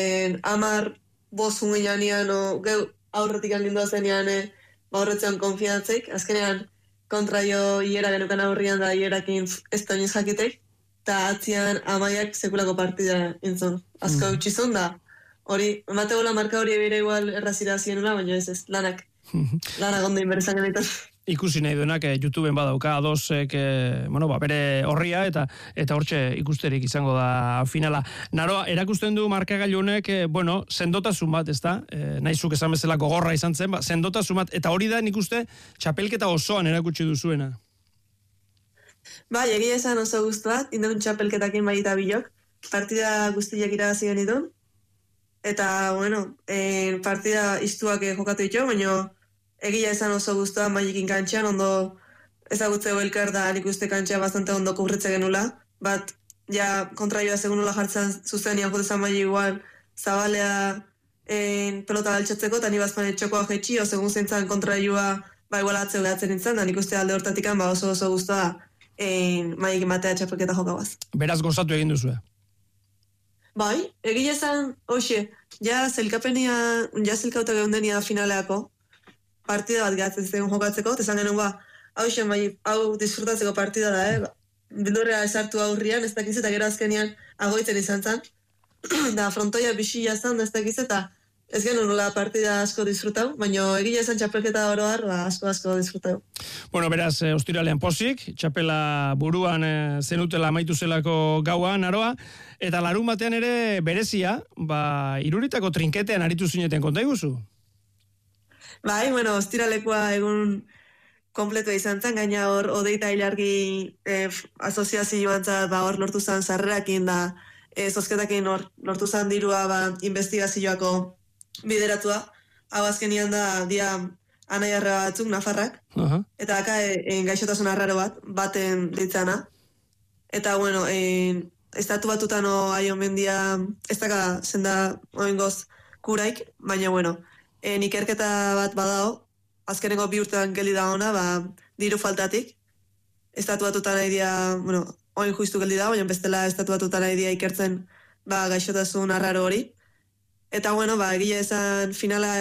J: 10-5 ginean, aurretik angindua zenean, horretzean konfiantzeik, azkenean kontra jo hiera genukan aurrian da hierakin ez da inoz jakitek, eta atzian amaiak sekulako partida entzun, asko eutxizun da. Hori, emategola marka hori ebire igual errazira zienula, baina ez, lanak ondo inberezan genitan.
B: Ikusi nahi duenak, YouTubeen badauka, A2ek, bere horria, eta hortxe ikusterik izango da finala. Naroa, erakusten du markagailu honek, sendotasun bat, ez da? Naizuk esan bezala gogorra izan zen, sendotasun bat, eta hori da nik uste txapelketa osoan erakutsi duzuena.
J: Bai, egia esan oso guztuat, indaun txapelketakin bai eta bilok, partida guztiak irabazi genitun, eta, partida iztuak jokatu ditu, baina egia esan oso guztua mailekin kantxean, ondo ezagutzeko elkar da nik uste kantxea bastante ondo kubritze genula, bat, ja, kontraioa segun nola jartzen zuzenian jotezan maile igual, zabalea pelota altxatzeko, eta ni bazpan etxokoa jetxi, o segun zentzan kontraioa, igual atzeu behatzen nintzen, da nik uste alde hortatikan, oso guztua mailekin batea txapelketa jokabaz.
B: Beraz gozatu egin duzu.
J: Bai, egia esan, hoxe, ja zelkautak egun denia finaleako, partida bat gehatzen ziren jokatzeko, eta esan genuen hau disfrutatzeko partida da, bildurrea esartu aurrian, ez dakiz eta gero azkenian agoitzen izan zen, da frontoia bixila zen, ez dakiz eta ez genuen nola partida asko disfrutau, baina egia esan txapelketa oroar asko disfrutau.
B: Bueno, beraz, ostiralean posik, txapela buruan zenutela amaitu zelako gauan, Aroa, eta larun batean ere berezia, iruritako trinketean aritu zineten, konta iguzu?
J: Bai, bueno, ostiralekoa egun kompletua izan zen, gaina hor odeita ilargi asoziazioan zat, hor lortu zen sarrerakin da, zozketakin hor lortu zen dirua investigazioako bideratua, hau azkenian da dia anaiarra batzuk, nafarrak, eta aka gaixotasun arraro baten ditzana. Eta, bueno, estatu batutan aion mendia, ez daka zenda oingoz kuraik, baina, bueno, ikerketa bat badao, azkeneko 2 urtean geldi da ona, diru faltatik. Estatu batutan nahi dia, bueno, oin justu geldi da, baina bestela estatu batutan nahi dia ikertzen gaixotasun arraro hori. Eta, bueno, egia esan finala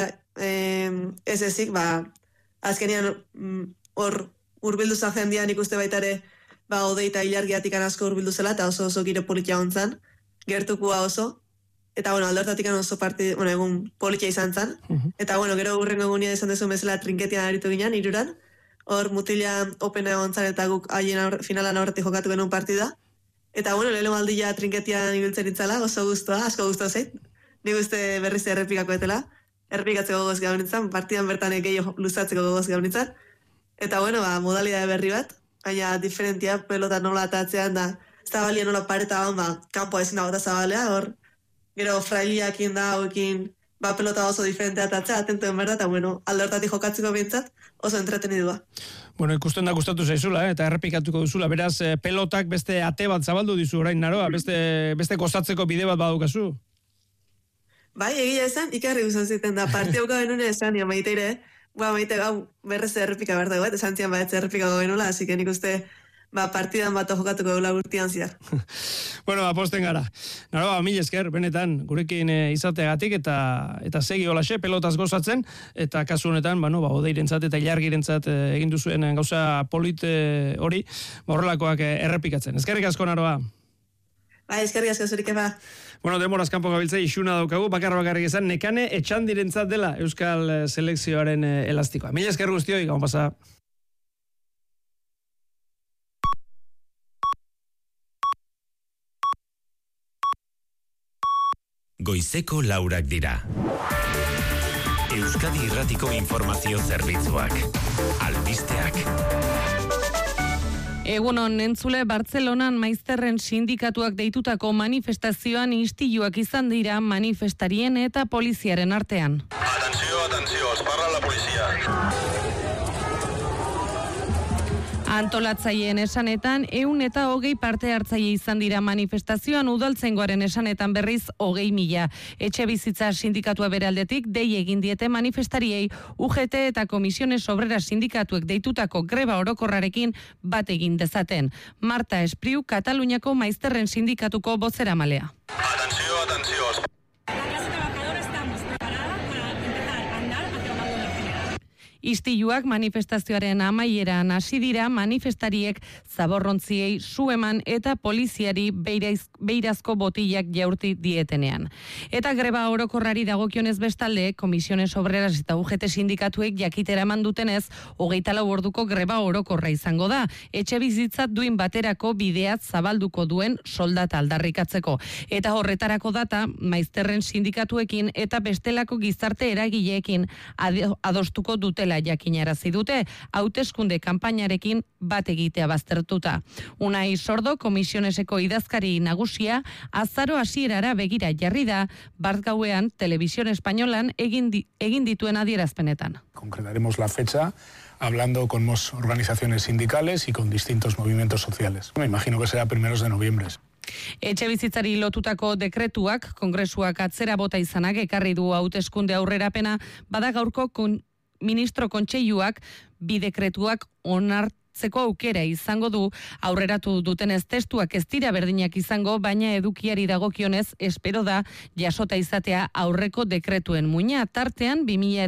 J: ez ezik, azkenian hor urbildu zan jendean ikuste baitare odeita ilargiatik asko urbildu zela, eta oso giro politia hontzan, gertukua oso. Eta, bueno, aldortatik oso egun politia izan zan. Eta, bueno, gero urrengo egunia esan dezu bezala trinketian aritu ginen, iruran. Hor mutila opena egon zan eta guk haien finalan aurretik jokatu genuen partida. Eta, bueno, lehelo aldia trinketian ibiltzen itzala, oso guztua, asko guztua zeit. Nik uste berriz errepikako etela, errepikatzeko gogoz gaur nintzen, partidan bertan gehiago luzatzeko gogoz gaur nintzen. Eta, bueno, modalidade berri bat, baina diferentia, pelota nola atatzean da, zabalia nola pareta hon, kanpoa ezin da gota zabalea, hor, gero frailiakin da, hauekin, pelota oso diferentea atatzea, atentuen berda, eta, bueno, alde hortatik jokatzeko bintzat, oso entretenidua.
B: Bueno, ikusten da gustatu zaizula, eta errepikatuko duzula, beraz, pelotak beste ate bat zabaldu dizu orain, Naroa, beste gozatzeko bide bat badukazu.
J: Bai, egia esan, ikarri guzan ziten da, partiauka benune esan, maite ere, maite gau berrez errepika behar dago, esan zian ez errepikako genula, así que nik uste partidan bat jokatuko dula urtian ziar.
B: Bueno, posten gara. Naroa, mil esker, benetan, gurekin izateagatik, eta segi holaxe, pelotaz gozatzen, eta kasu honetan, odeirentzat eta ilargirentzat egin duzuen gauza polit hori, horrelakoak errepikatzen. Eskerrik asko, Naroa.
J: Bai, eskerrik asko zurik eba.
B: Bueno, demoraz kanpo gabiltzei isuna daukagu, bakarrik esan, Nekane Etxandirentzat dela Euskal Selekzioaren elastikoa. Mila esker guztioi, gabon pasa.
K: Goizeko 4 dira. Euskadi Irratiko Informazio Zerbitzuak. Albisteak.
L: Egunon, entzule Bartzelonan maizterren sindikatuak deitutako manifestazioan istiluak izan dira manifestarien eta poliziaren artean.
M: Atenció, es parla la policia.
L: Antolatzaileen esanetan, 120 parte hartzaile izan dira manifestazioan, udaltzaingoaren esanetan berriz 20.000. Etxe bizitza sindikatua bere aldetik, dei egin diete manifestariei UGT eta Komisiones Obreras sindikatuek deitutako greba orokorrarekin bat egin dezaten. Marta Espriu, Kataluniako maizterren sindikatuko bozeramalea.
M: Atenció.
L: Istiluak manifestazioaren amaieran hasi dira, manifestariek zaborrontziei su eman eta poliziari beirazko botilak jaurti dietenean. Eta greba orokorrari dagokionez bestalde, Komisiones Obreras eta UGT sindikatuek jakitera eman dutenez, 24 orduko greba orokorra izango da. Etxe bizitzat duin baterako bideat zabalduko duen soldata aldarrikatzeko. Eta horretarako data, maizterren sindikatuekin eta bestelako gizarte eragileekin adostuko dutela jakinarazi dute, hauteskunde kanpainarekin bat egitea baztertuta. Unai Sordo, Komisioneseko idazkari nagusia, azaro hasierara begira jarri da, bart gauean Televisión Españolan egin dituen adierazpenetan.
N: Concretaremos la fecha hablando con más organizaciones sindicales y con distintos movimientos sociales. Me imagino que será primeros de noviembre.
L: Etxe bizitzari lotutako dekretuak, Kongresuak atzera bota izanak ekarri du hauteskunde aurrerapena, bada gaurko ministro kontseiluak bi dekretuak hartzeko aukera izango du. Aurreratu dutenez testuak ez dira berdinak izango, baina edukiari dagokionez espero da jasota izatea aurreko dekretuen muina. Tartean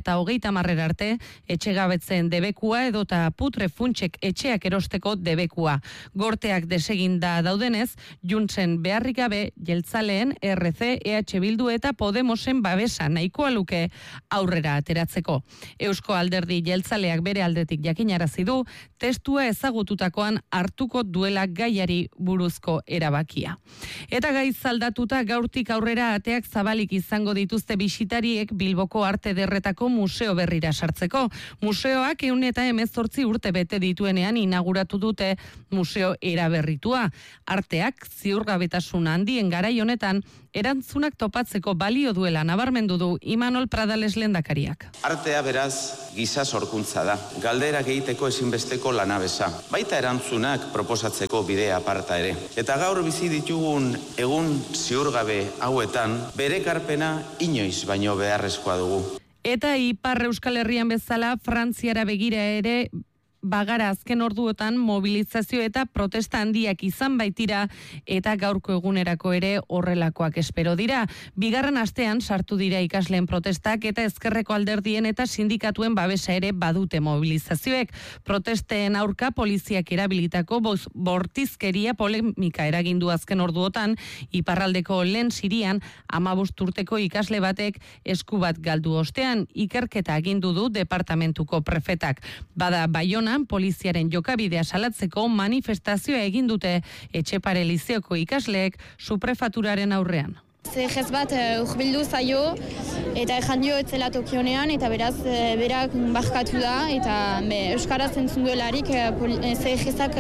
L: 2030 arte etxegabetzen debekua edota putre funtsek etxeak erosteko debekua. Gorteak deseginda daudenez, Juntsen beharrik gabe jeltzaleen RC, EH Bildu eta Podemosen babesa nahikoa luke aurrera ateratzeko. Eusko Alderdi Jeltzaleak bere aldetik jakinarazi du testua ezagututakoan hartuko duela gaiari buruzko erabakia. Eta gai zaldatuta gaurtik aurrera ateak zabalik izango dituzte bisitariek Bilboko Arte Ederretako museo berrira sartzeko. Museoak 118 urte bete dituenean inauguratu dute museo eraberritua. Arteak ziurgabetasun handien garai honetan erantzunak topatzeko balio duela nabarmendu du Imanol Pradales lehendakariak.
O: Artea beraz giza sorkuntza da. Galderak egiteko ezinbesteko lanabesa. Baita erantzunak proposatzeko bidea aparta ere. Eta gaur bizi ditugun egun ziurgabe hauetan bere ekarpena inoiz baino beharrezkoa dugu.
L: Eta Ipar Euskal Herrian bezala Frantziara begira ere bagara azken orduotan mobilizazio eta protesta handiak izan baitira eta gaurko egunerako ere horrelakoak espero dira. Bigarren astean sartu dira ikasleen protestak eta ezkerreko alderdien eta sindikatuen babesa ere badute mobilizazioek. Protesten aurka poliziak erabilitako bortizkeria polemika eragindu azken orduotan iparraldeko lehen Sirian 15 urteko ikasle batek esku bat galdu ostean ikerketa agindu du departamentuko prefetak. Bada Baiona poliziaren jokabidea salatzeko manifestazioa egin dute Etxepare lizeoko ikasleek suprefaturaren aurrean.
P: Zehez bat urbildu zaio eta ejan dio etzela tokionean eta beraz berak barkatu da eta euskaraz entzun duelarik zehezak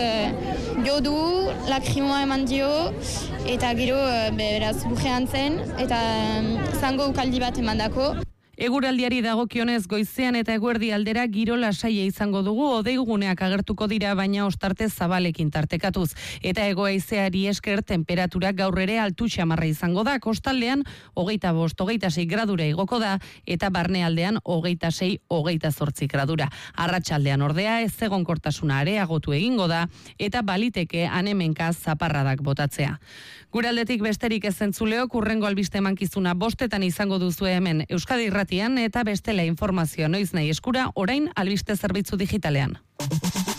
P: jo du, lakrimoa eman dio eta gero beraz bujean zen eta zango ukaldi bat emandako.
L: Eguraldiari dagokionez goizean eta eguerdi aldera giro lasaia izango dugu, odeiguneak agertuko dira baina ostarte zabalekin tartekatuz. Eta hego-haizeari esker temperaturak gaur ere altu xamarra izango da, kostaldean 25-26 gradura igoko da eta barnealdean 26-28 gradura. Arratsaldean ordea ezegonkortasuna areagotu egingo da eta baliteke anemenka zaparradak botatzea. Guraldetik besterik ez entzuleok hurrengo albiste emankizuna 5:00 izango duzue hemen Euskadi Irratian eta bestela informazioa noiz nahi eskura orain albiste zerbitzu digitalean.